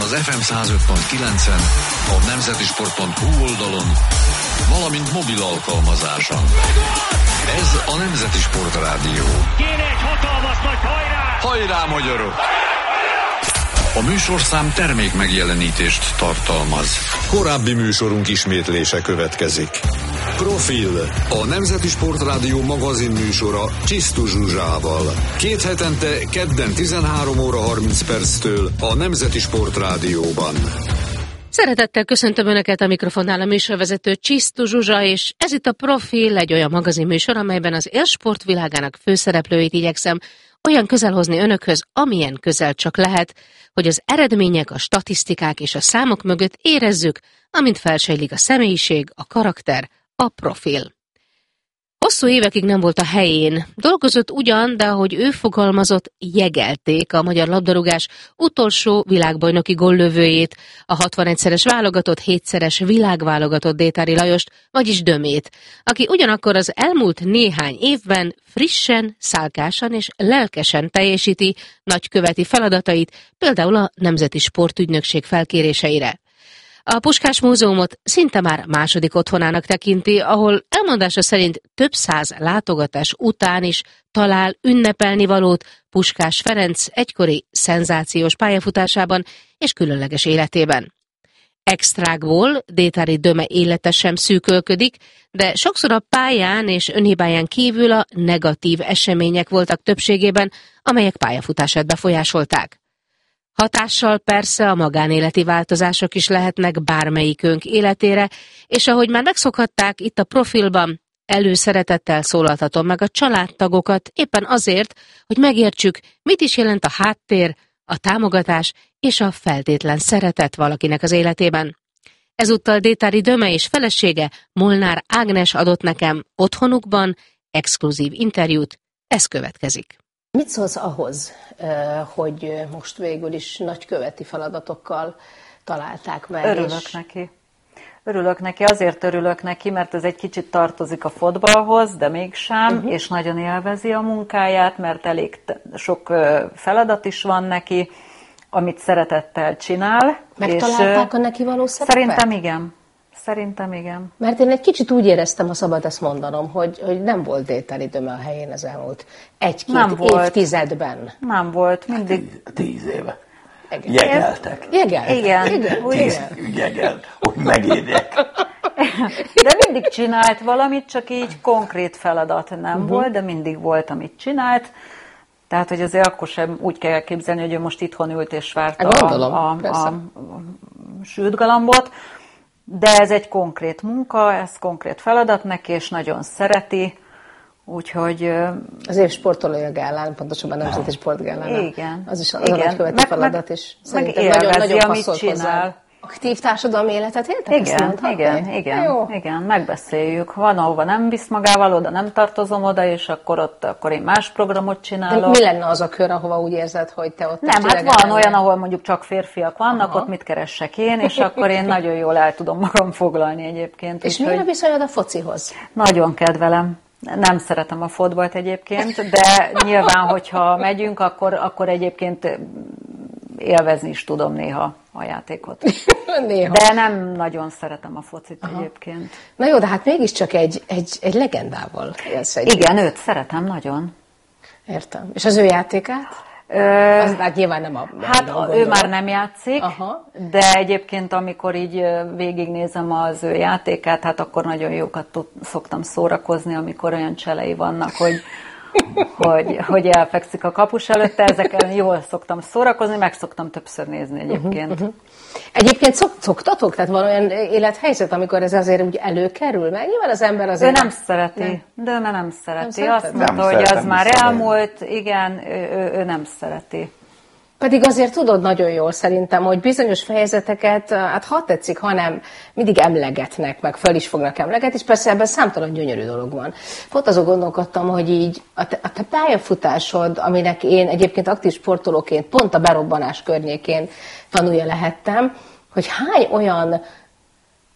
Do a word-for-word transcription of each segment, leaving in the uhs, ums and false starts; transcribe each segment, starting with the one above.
az ef em száz öt pont kilencen, a nemzetisport pont hu oldalon, valamint mobil alkalmazáson. Ez a Nemzeti Sport Rádió. Kéne egy hatalmas nagy hajrá! Hajrá, magyarok! A műsorszám termék megjelenítést tartalmaz. Korábbi műsorunk ismétlése következik. Profil, a Nemzeti Sport Rádió magazin műsora Csisztu Zsuzsával. Két hetente kedden tizenhárom óra harminc perctől a Nemzeti Sport Rádióban. Szeretettel köszöntöm Önöket, a mikrofonnál a műsorvezető Csisztu Zsuzsa, és ez itt a Profil, egy olyan magazin műsor, amelyben az élsport világának főszereplőit igyekszem olyan közel hozni Önökhöz, amilyen közel csak lehet, hogy az eredmények, a statisztikák és a számok mögött érezzük, amint felsejlik a személyiség, a karakter, a profil. Hosszú évekig nem volt a helyén. Dolgozott ugyan, de ahogy ő fogalmazott, jegelték a magyar labdarúgás utolsó világbajnoki góllövőjét, a hatvanegyszeres válogatott, hétszeres világválogatott Détári Lajost, vagyis Dömét, aki ugyanakkor az elmúlt néhány évben frissen, szálkásan és lelkesen teljesíti nagyköveti feladatait, például a Nemzeti Sportügynökség felkéréseire. A Puskás Múzeumot szinte már második otthonának tekinti, ahol elmondása szerint több száz látogatás után is talál ünnepelni valót Puskás Ferenc egykori szenzációs pályafutásában és különleges életében. Extrákból Détári Döme élete sem szűkölködik, de sokszor a pályán és önhibáján kívül a negatív események voltak többségében, amelyek pályafutását befolyásolták. Hatással persze a magánéleti változások is lehetnek bármelyikünk életére, és ahogy már megszokhatták itt a Profilban, előszeretettel szólaltatom meg a családtagokat éppen azért, hogy megértsük, mit is jelent a háttér, a támogatás és a feltétlen szeretet valakinek az életében. Ezúttal Détári Döme és felesége, Molnár Ágnes adott nekem otthonukban exkluzív interjút, ez következik. Mit szólsz ahhoz, hogy most végül is nagyköveti feladatokkal találták meg? Örülök és... neki. Örülök neki, azért örülök neki, mert ez egy kicsit tartozik a fotballhoz, de mégsem, uh-huh. és nagyon élvezi a munkáját, mert elég sok feladat is van neki, amit szeretettel csinál. Megtalálták és a neki való szerepet? Szerintem igen. Szerintem igen. Mert én egy kicsit úgy éreztem, ha szabad ezt mondanom, hogy, hogy nem volt Détári Döme a helyén az elmúlt egy-két évtizedben. Nem volt, mindig. Hát tíz, tíz éve. Igen. Jegeltek. Jegeltek. Igen. Igen. Tíz jegelt, hogy megérjek. De mindig csinált valamit, csak így konkrét feladat nem uh-huh. volt, de mindig volt, amit csinált. Tehát, hogy azért akkor sem úgy kell elképzelni, hogy ő most itthon ült és várta Gondolom, a, a, a, a sült galambot. De ez egy konkrét munka, ez konkrét feladat neki, és nagyon szereti, úgyhogy... Az év sportolója gálán, pontosabban a Nemzeti Sportgálán. Igen. Az is az igen. a nagyköveti feladat is. Szerintem nagyon, nagyon passzolt hozzá. Aktív társadalmi életet éltek? Igen, igen, igen, igen, megbeszéljük. Van, ahova nem visz magával, oda nem tartozom oda, és akkor ott akkor én más programot csinálok. De mi lenne az a kör, ahova úgy érzed, hogy te ott... Nem, hát van olyan, ahol mondjuk csak férfiak vannak, aha. ott mit keressek én, és akkor én nagyon jól el tudom magam foglalni egyébként. És milyen a viszonyod a focihoz? Nagyon kedvelem. Nem szeretem a fotballt egyébként, de nyilván, hogyha megyünk, akkor, akkor egyébként élvezni is tudom néha a játékot. Néha. De nem nagyon szeretem a focit aha. egyébként. Na jó, de hát mégiscsak egy, egy, egy legendával élsz egy. Igen, őt szeretem nagyon. Értem. És az ő játékát? Ö, az hát nyilván nem a... Hát a, ő már nem játszik, aha. de egyébként amikor így végignézem az ő játékát, hát akkor nagyon jókat tud, szoktam szórakozni, amikor olyan cselei vannak, hogy hogy, hogy elfekszik a kapus előtte, ezeken jól szoktam szórakozni, meg szoktam többször nézni egyébként. Uh-huh, uh-huh. Egyébként szok, szoktatok? Tehát van olyan élethelyzet, amikor ez azért úgy előkerül? Mert nyilván az ember azért... Ő nem szereti, nem. de ő nem szereti. Nem Azt mondta, hogy az már elmúlt, igen, ő, ő, ő nem szereti. Pedig azért tudod nagyon jól szerintem, hogy bizonyos fejezeteket, hát ha tetszik, hanem mindig emlegetnek, meg fel is fognak emlegetni, és persze ebben számtalan gyönyörű dolog van. Pont azon gondolkodtam, hogy így a te, a te pályafutásod, aminek én egyébként aktív sportolóként pont a berobbanás környékén tanulja lehettem, hogy hány olyan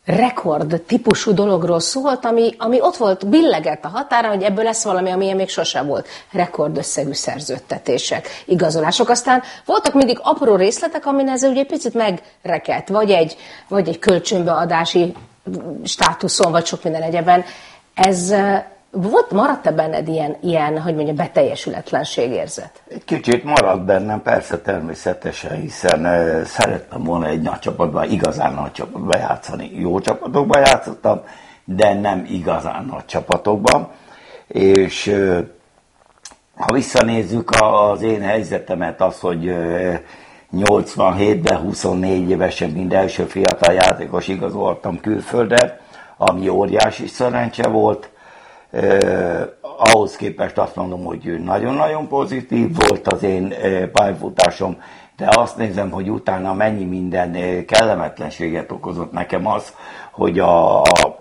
rekord típusú dologról szólt, ami, ami ott volt, billegett a határa, hogy ebből lesz valami, amilyen még sose volt. Rekordösszegű szerződtetések, igazolások. Aztán voltak mindig apró részletek, amin ez ugye egy picit megrekedt, vagy egy, vagy egy kölcsönbeadási státuszon, vagy sok minden egyeben. Ez volt, maradt-e benned ilyen, ilyen, hogy mondja, beteljesületlenségérzet? Egy kicsit maradt bennem, persze természetesen, hiszen uh, szerettem volna egy nagy csapatban, igazán nagy csapatban játszani. Jó csapatokban játszottam, de nem igazán nagy csapatokban. És uh, ha visszanézzük az én helyzetemet, az, hogy uh, nyolcvanhétben huszonnégy évesen mind első fiatal játékos igazoltam külföldre, ami óriási szerencse volt. Eh, ahhoz képest azt mondom, hogy nagyon-nagyon pozitív volt az én eh, pályafutásom, de azt nézem, hogy utána mennyi minden eh, kellemetlenséget okozott nekem az, hogy a, a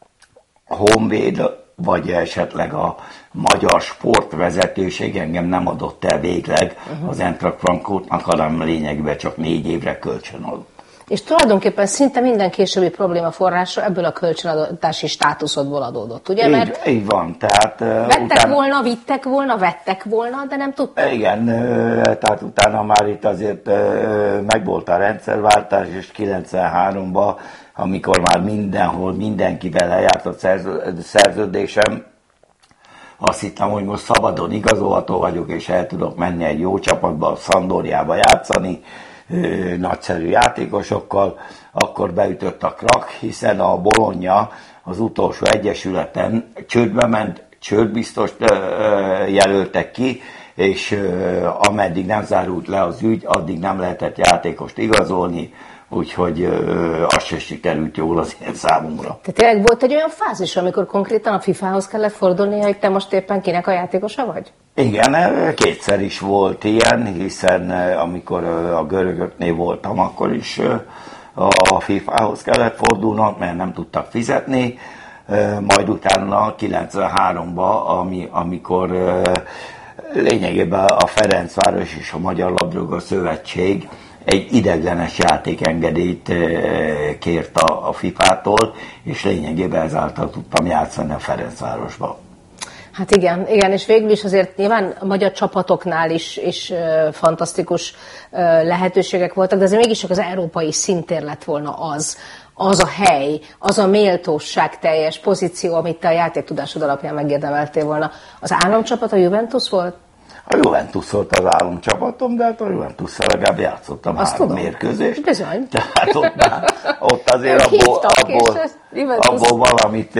Honvéd, vagy esetleg a magyar sportvezetőség engem nem adott el végleg uh-huh. az Eintracht Frankfurtnak, hanem lényegében csak négy évre kölcsön adott. És tulajdonképpen szinte minden későbbi probléma forrása ebből a kölcsönadási státuszodból adódott, ugye? Így, Mert így van. Tehát, vettek utána, volna, vittek volna, vettek volna, de nem tudtak. Igen, tehát utána már itt azért megvolt a rendszerváltás, és kilencvenháromban, amikor már mindenhol mindenkivel lejárt a szerződésem, azt hittem, hogy most szabadon igazolható vagyok, és el tudok menni egy jó csapatba, a Sampdoriába játszani, nagyszerű játékosokkal, akkor beütött a krak, hiszen a Bologna az utolsó egyesületen csődbe ment, csődbiztost jelöltek ki, és ameddig nem zárult le az ügy, addig nem lehetett játékost igazolni, úgyhogy az se sikerült jól az én számomra. Tehát tényleg volt egy olyan fázis, amikor konkrétan a fifához kellett fordulni, hogy te most éppen kinek a játékosa vagy? Igen, kétszer is volt ilyen, hiszen amikor a görögöknél voltam, akkor is a fifához kellett fordulnom, mert nem tudtak fizetni. Majd utána kilencvenháromban, ami, amikor lényegében a Ferencváros és a Magyar Labdarúgó Szövetség egy ideiglenes játékengedélyt kért a, a fifától, és lényegében ezáltal tudtam játszani a Ferencvárosban. Hát igen, igen, és végül is azért nyilván a magyar csapatoknál is, is uh, fantasztikus uh, lehetőségek voltak, de azért mégis csak az európai szintér lett volna az, az a hely, az a méltóság teljes pozíció, amit te a játéktudásod alapján megérdemeltél volna. Az államcsapat a Juventus volt? A Juventus volt az államcsapatom, de hát a Juventusszal legalább játszottam azt három tudom. mérkőzést. Bizony. Tehát ott, már, ott azért abból, abból, abból valamit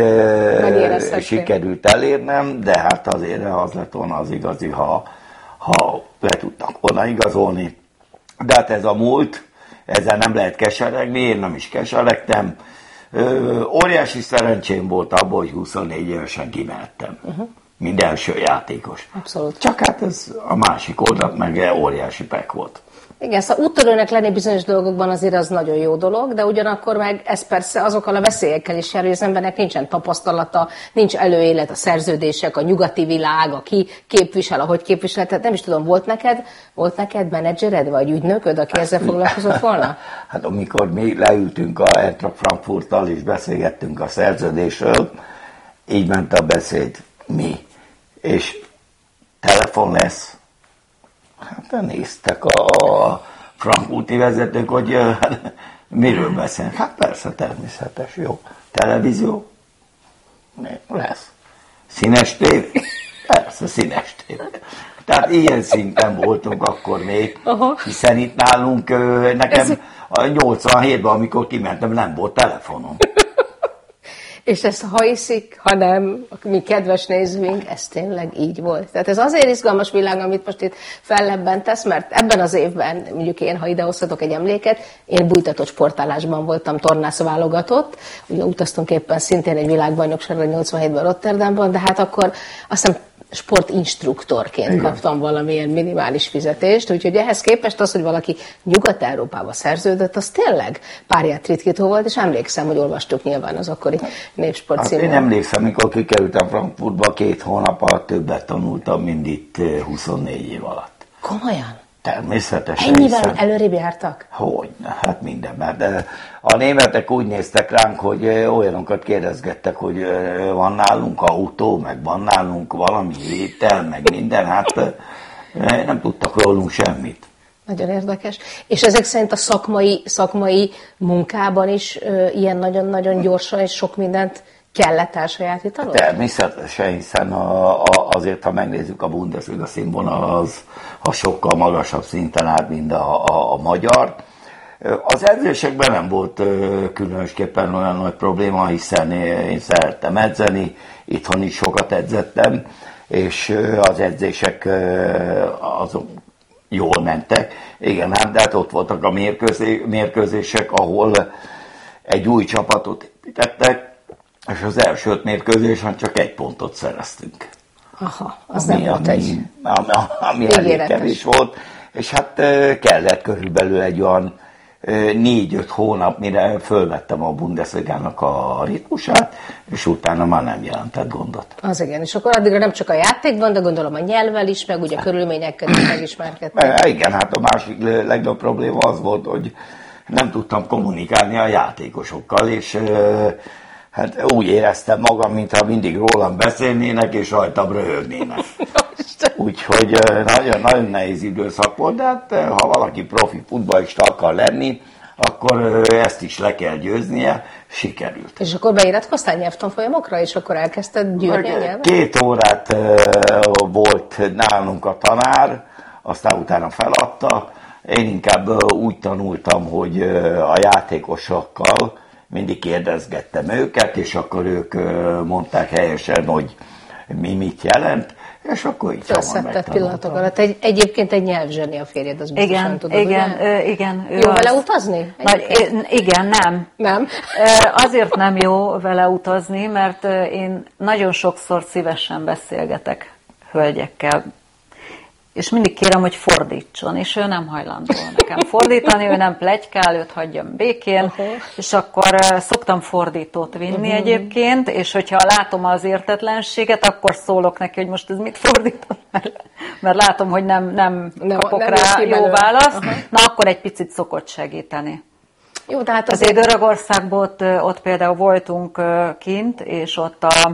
e, sikerült elérnem, de hát azért az lett volna az igazi, ha, ha le tudtak volna igazolni. De hát ez a múlt, ezzel nem lehet keseregni, én nem is keseregtem. Ö, óriási szerencsém volt abból, hogy huszonnégy évesen kimehettem. Uh-huh. Mind első játékos. Abszolút. Csak hát ez a másik oldalt meg óriási pek volt. Igen, szóval úttörőnek lenni bizonyos dolgokban azért az nagyon jó dolog, de ugyanakkor meg ez persze azokkal a veszélyekkel is jár, hogy az embernek nincsen tapasztalata, nincs előélet, a szerződések, a nyugati világ, a ki képvisel, ahogy képvisel. Tehát nem is tudom, volt neked, volt neked menedzsered vagy ügynököd, aki ezzel foglalkozott volna? Hát amikor mi leültünk a Eintracht Frankfurttal és beszélgettünk a szerződésről, így ment a beszéd. Mi? És telefon lesz. Hát néztek a frankfurti vezetők, hogy miről beszélnek. Hát persze, természetes, jó. Televízió? Lesz. Színes tévé? Persze, színes tévé. Tehát ilyen szinten voltunk akkor még, uh-huh. hiszen itt nálunk nekem a nyolcvanhétben, amikor kimentem, nem volt telefonom. És ezt ha hiszik, ha nem, mi kedves nézőink, ez tényleg így volt. Tehát ez azért izgalmas világ, amit most itt fellebbentesz, mert ebben az évben, mondjuk én, ha idehozhatok egy emléket, én bújtatott sportállásban voltam, tornász válogatott, ugye utaztunk éppen szintén egy világbajnokságra nyolcvanhétben Rotterdamban, de hát akkor azt hiszem sportinstruktorként igen. kaptam valamilyen minimális fizetést, úgyhogy ehhez képest az, hogy valaki Nyugat-Európába szerződött, az tényleg párját ritkító volt, és emlékszem, hogy olvastuk nyilván az akkori Népsport címén. Hát én emlékszem, mikor kikerültem Frankfurtba, két hónap alatt többet tanultam, mint itt huszonnégy év alatt. Komolyan? Természetesen. Ennyivel hiszen... előrébb jártak? Hogyne, hát mindenben. De a németek úgy néztek ránk, hogy olyanokat kérdezgettek, hogy van nálunk autó, meg van nálunk valami étel, meg minden. Hát nem tudtak rólunk semmit. Nagyon érdekes. És ezek szerint a szakmai, szakmai munkában is ö, ilyen nagyon-nagyon gyorsan és sok mindent kellett elsajátítanod? Természetesen, hiszen a, a, azért, ha megnézzük a Bundesliga színvonal, az a sokkal magasabb szinten állt, mint a, a, a magyar. Az edzésekben nem volt különösképpen olyan nagy probléma, hiszen én szerettem edzeni, itthon is sokat edzettem, és az edzések azok jól mentek. Igen, hát, de hát ott voltak a mérkőzések, ahol egy új csapatot építettek, és az első öt mérkőzésen csak egy pontot szereztünk. Aha, az ami, nem volt ami, egy... Ami, ami elég kevés volt, és hát kellett körülbelül egy olyan négy-öt hónap, mire fölvettem a Bundesligának a ritmusát, és utána már nem jelentett gondot. Az igen, és akkor addigra nem csak a játékban, de gondolom a nyelvvel is, meg ugye a körülményekkel is megismerkedtem. Igen, hát a másik legnagyobb probléma az volt, hogy nem tudtam kommunikálni a játékosokkal, és hát úgy éreztem magam, mintha mindig rólam beszélnének, és rajtam röhögnének. Úgyhogy nagyon-nagyon nehéz időszak volt, de hát, ha valaki profi futballista akar lenni, akkor ezt is le kell győznie, sikerült. És akkor beiratkoztál nyelvtanfolyamokra, és akkor elkezdted gyűrni a nyelvet? Két órát volt nálunk a tanár, aztán utána feladta. Én inkább úgy tanultam, hogy a játékosokkal mindig kérdezgettem őket, és akkor ők mondták helyesen, hogy mi mit jelent, és akkor így felszedtett pillanatok alatt. Egy, egyébként egy nyelvzseni a férjed, az biztosan igen, tudod, igen, ö, igen. Jó az... vele utazni? Nagy, igen, nem. Nem? Azért nem jó vele utazni, mert én nagyon sokszor szívesen beszélgetek hölgyekkel, és mindig kérem, hogy fordítson, és ő nem hajlandó nekem fordítani, ő nem pletykál, őt hagyjam békén, uh-huh. és akkor uh, szoktam fordítót vinni uh-huh. egyébként, és hogyha látom az értetlenséget, akkor szólok neki, hogy most ez mit fordítom, mert, mert látom, hogy nem, nem, nem kapok nem rá jó választ, uh-huh. na akkor egy picit szokott segíteni. Jó, tehát azért, azért Görögországban ott, ott például voltunk kint, és ott a...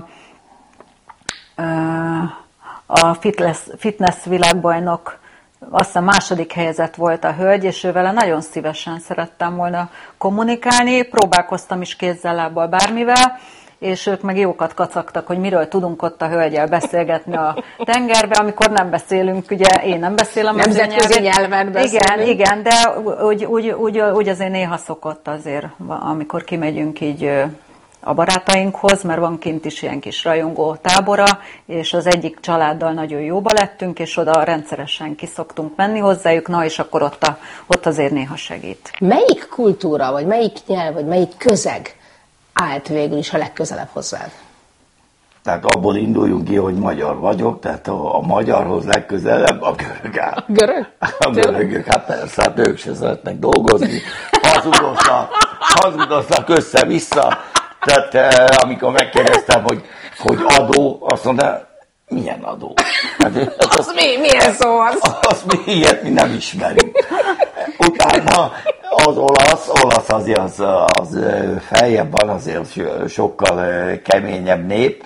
Uh, a fitness, fitness világbajnok, azt hiszem második helyezett volt a hölgy, és ővele nagyon szívesen szerettem volna kommunikálni, próbálkoztam is kézzel, lábbal, bármivel, és ők meg jókat kacagtak, hogy miről tudunk ott a hölgyel beszélgetni a tengerbe, amikor nem beszélünk, ugye én nem beszélem. Nemzetközi nyelven beszélünk. Igen, igen, de úgy, úgy, úgy, úgy azért néha szokott azért, amikor kimegyünk így a barátainkhoz, mert van kint is ilyen kis rajongó tábora, és az egyik családdal nagyon jóba lettünk, és oda rendszeresen kiszoktunk menni hozzájuk, na és akkor ott, a, ott azért néha segít. Melyik kultúra, vagy melyik nyelv, vagy melyik közeg állt végül is a legközelebb hozzád? Tehát abból induljunk ki, hogy magyar vagyok, tehát a, a magyarhoz legközelebb a görög áll. Görög? A görögök, hát persze, hát ők se szeretnek dolgozni, hazudoznak, hazudoznak össze-vissza. Tehát eh, amikor megkérdeztem, hogy, hogy adó, azt mondta, milyen adó? Hát, az, az mi? Milyen szó az? Az mi ilyet mi nem ismerünk. Utána az olasz, olasz azért az, az feljebb van, azért sokkal keményebb nép,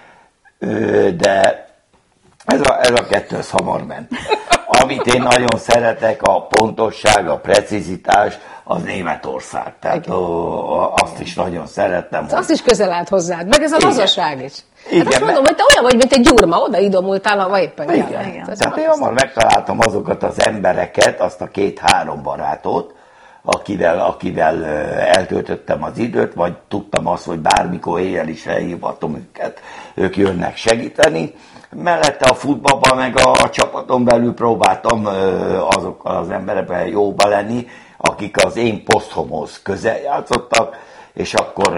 de ez a, ez a kettő az hamar ment. Amit én nagyon szeretek, a pontosság, a precizitás, az Németország. Tehát o, azt is nagyon szerettem. Azt is közel állt hozzád, meg ez a lazaság is. Igen, hát azt mondom, hogy te olyan vagy, mint egy gyurma, oda idomultál, ha éppen igen, igen. igen. Tehát én hamar megtaláltam azokat az embereket, azt a két-három barátot, akivel, akivel eltöltöttem az időt, vagy tudtam azt, hogy bármikor éjjel is elhívhatom őket, ők jönnek segíteni. Mellette a futballban, meg a, a csapaton belül próbáltam azokkal az emberekkel jóba lenni, akik az én posztomhoz közel játszottak, és akkor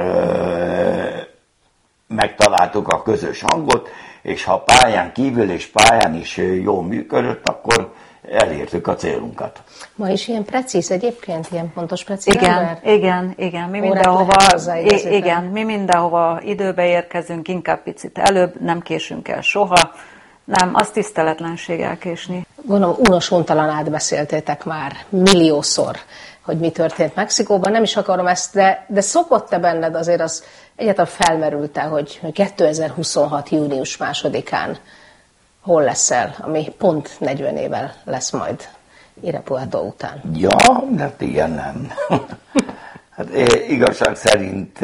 megtaláltuk a közös hangot, és ha pályán kívül és pályán is jól működött, akkor elértük a célunkat. Ma is ilyen precíz egyébként, ilyen pontos precíz igen, ember? Igen, igen, mi mindenhova, igen, mi mindenhova időbe érkezünk, inkább picit előbb, nem késünk el soha, nem, az tiszteletlenség elkésni. gondolom unos-untalan átbeszéltétek már milliószor, hogy mi történt Mexikóban. Nem is akarom ezt, de, de szokott-e benned azért az egyáltalán felmerült-e, hogy kétezer-huszonhat. június másodikán hol leszel, ami pont negyven évvel lesz majd Irapuato után? Ja, de igen, nem. Hát igazság szerint,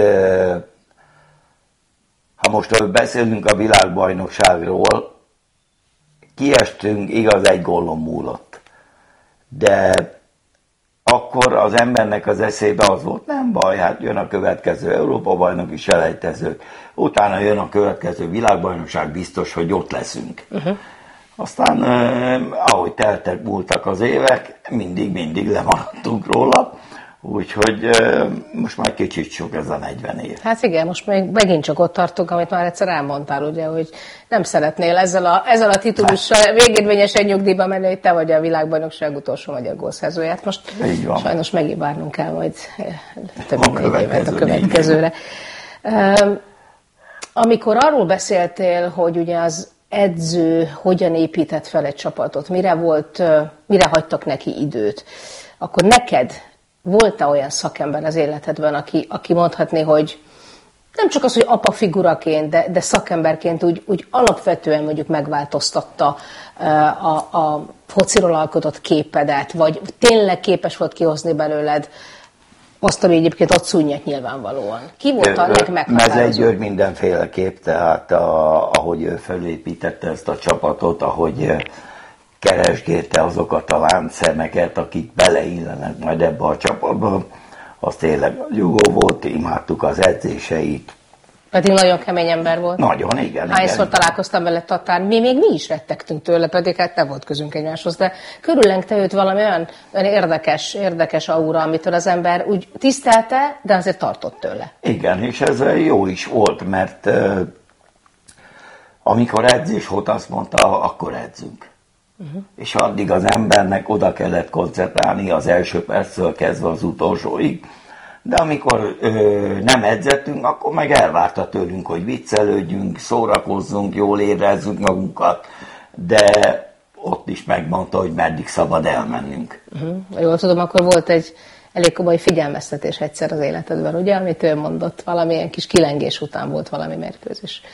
ha most beszélünk a világbajnokságról, kiestünk, igaz, egy gólon múlott. De akkor az embernek az eszébe az volt, nem baj, hát jön a következő Európa-bajnoki selejtezők, utána jön a következő világbajnokság, biztos, hogy ott leszünk. Uh-huh. Aztán, eh, ahogy teltek, múltak az évek, mindig-mindig lemaradtunk róla, úgyhogy eh, most már kicsit sok ez a negyven év. Hát igen, most még megint csak ott tartunk, amit már egyszer elmondtál, ugye, hogy nem szeretnél ezzel a, ezzel a titulussal végérvényesen nyugdíjba menni, hogy te vagy a világbajnokság utolsó magyar gólszerzőjét. Most sajnos megint várnunk kell majd több mint négy évet a következőre. Um, amikor arról beszéltél, hogy ugye az edző hogyan épített fel egy csapatot, mire volt, mire hagytak neki időt, akkor neked volt-e olyan szakember az életedben, aki, aki mondhatné, hogy nem csak az, hogy apa figuraként, de, de szakemberként úgy, úgy alapvetően mondjuk megváltoztatta a, a fociról alkotott képedet, vagy tényleg képes volt kihozni belőled azt, ami egyébként ott szúnyat nyilvánvalóan. Ki volt a legmeghatározóbb? Mezei György mindenféleképp, tehát a, ahogy ő felépítette ezt a csapatot, ahogy keresgélte azokat a láncszemeket, akik beleillenek majd ebbe a csapatba, az tényleg nyugó volt, imádtuk az edzéseit. Pedig nagyon kemény ember volt. Nagyon, igen. Hányszor igen. találkoztam vele Tatán, mi még mi is rettegtünk tőle, pedig hát nem volt közünk egymáshoz, de körülengte őt valami olyan, olyan érdekes, érdekes aura, amitől az ember úgy tisztelte, de azért tartott tőle. Igen, és ez jó is volt, mert uh, amikor edzés volt, azt mondta, akkor edzünk. Uh-huh. És addig az embernek oda kellett koncentrálni az első perctől kezdve az utolsóig, de amikor ö, nem edzettünk, akkor meg elvárta tőlünk, hogy viccelődjünk, szórakozzunk, jól érezzük magunkat, de ott is megmondta, hogy meddig szabad elmennünk. Uh-huh. Jól tudom, akkor volt egy elég komoly figyelmeztetés egyszer az életedben, ugye, amit ő mondott, valamilyen kis kilengés után volt valami mérkőzés.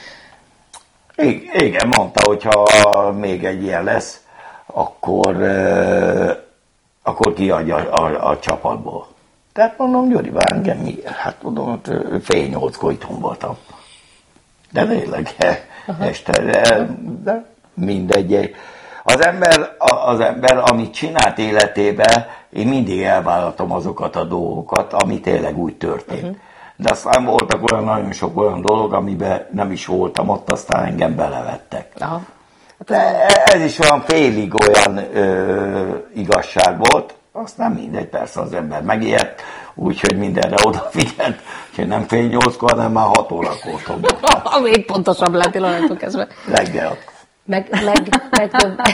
I- igen, mondta, hogyha még egy ilyen lesz, akkor, euh, akkor kiadja a, a, a csapatból. Tehát mondom, Gyuri, vár engem mi? Hát mondom, fél nyolckor itthon voltam. De tényleg, este, de, de mindegy. Az ember, az ember, amit csinált életében, én mindig elvállaltam azokat a dolgokat, ami tényleg úgy történt. Uh-huh. De aztán voltak olyan, nagyon sok olyan dolog, amiben nem is voltam ott, aztán engem belevettek. Aha. De ez is olyan félig olyan ö, igazság volt, azt nem mindegy, persze az ember megijedt, úgyhogy mindenre odafigyelt, úgyhogy nem fél nyolckor, hanem már hat órakor tombol. Még pontosabb lett pillanattól kezdve. Reggel. Meg, meg, meg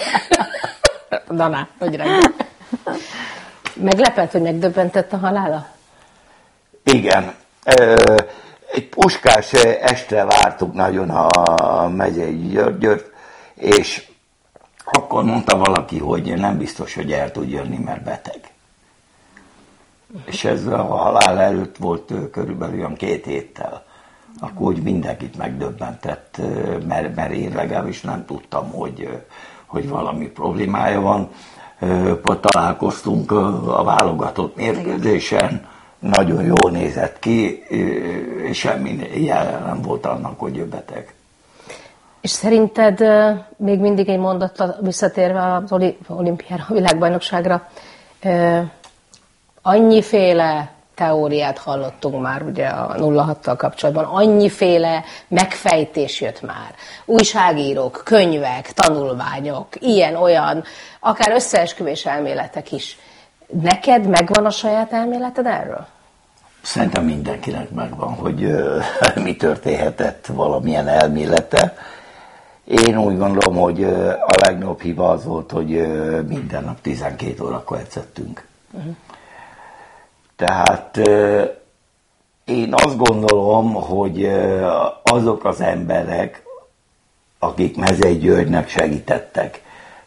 Daná, hogy reggel. Meglepett, hogy megdöbbentett a halála? Igen. Egy Puskás estre vártuk nagyon a Mezei Györgyöt, és akkor mondta valaki, hogy nem biztos, hogy el tud jönni, mert beteg. És ez a halál előtt volt körülbelül olyan két héttel. Akkor úgy mindenkit megdöbbentett, mert, mert én legalábbis nem tudtam, hogy, hogy valami problémája van. Találkoztunk a válogatott mérkőzésen, nagyon jól nézett ki, és semmi jelen nem volt annak, hogy ő beteg. És szerinted még mindig egy mondattal visszatérve az olimpiára, a világbajnokságra, annyiféle teóriát hallottunk már ugye a nulla hattal kapcsolatban, annyiféle megfejtés jött már. Újságírók, könyvek, tanulmányok, ilyen, olyan, akár összeesküvés elméletek is. Neked megvan a saját elméleted erről? Szerintem mindenkinek megvan, hogy uh, mi történhetett, valamilyen elmélete. Én úgy gondolom, hogy uh, a legnagyobb hiba az volt, hogy uh, minden nap tizenkét órakor edzettünk. Uh-huh. Tehát uh, én azt gondolom, hogy uh, azok az emberek, akik Mezei Györgynek segítettek,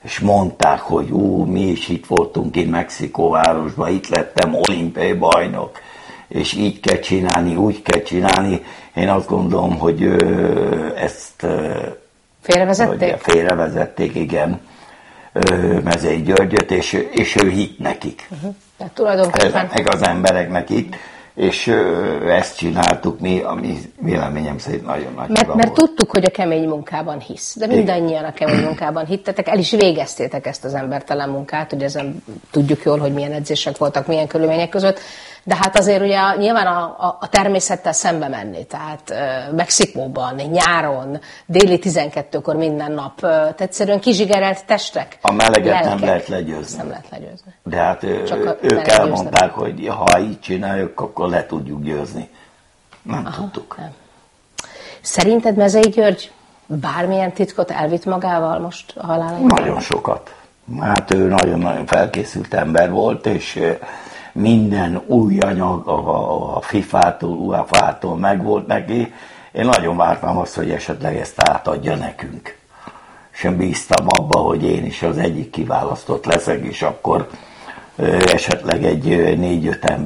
és mondták, hogy ú, mi is itt voltunk én Mexikóvárosban, itt lettem olimpiai bajnok, és így kell csinálni, úgy kell csinálni. Én azt gondolom, hogy ö, ezt félrevezették? Hogy félrevezették, igen, ö, Mezei Györgyöt, és, és ő hitt nekik. Uh-huh. Tehát tulajdonképpen... Meg az embereknek itt, és ö, ezt csináltuk mi, ami véleményem szerint nagyon nagy Mert, mert tudtuk, hogy a kemény munkában hisz, de mindannyian a kemény munkában hittetek, el is végeztétek ezt az embertelen munkát, hogy ezen tudjuk jól, hogy milyen edzések voltak, milyen körülmények között, de hát azért ugye nyilván a, a, a természettel szembe menni, tehát uh, Mexikóban, nyáron, déli tizenkettőkor minden nap, uh, egyszerűen kizsigerelt testek. A meleget lelkek. nem lehet legyőzni. Nem lehet legyőzni. De hát Csak ők elmondták, hogy ha így csináljuk, akkor le tudjuk győzni. Nem Aha, tudtuk. Nem. Szerinted Mezei György bármilyen titkot elvitt magával most a haláláig? Nagyon sokat. Hát ő nagyon-nagyon felkészült ember volt, és minden új anyag a fifától, u e fá tól megvolt neki. Én nagyon vártam azt, hogy esetleg ezt átadja nekünk. Sem bíztam abba, hogy én is az egyik kiválasztott leszek, és akkor esetleg egy négy-öt ember